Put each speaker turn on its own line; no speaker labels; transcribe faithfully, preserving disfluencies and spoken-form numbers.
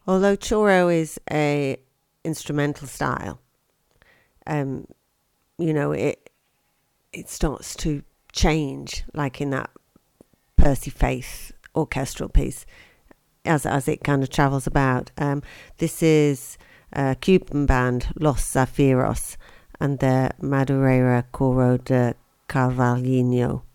Although choro is a instrumental style, um, you know, it it starts to change, like in that Percy Faith orchestral piece, as as it kind of travels about. Um, this is a Cuban band, Los Zafiros, and the Madureira Coro de Carvalhinho.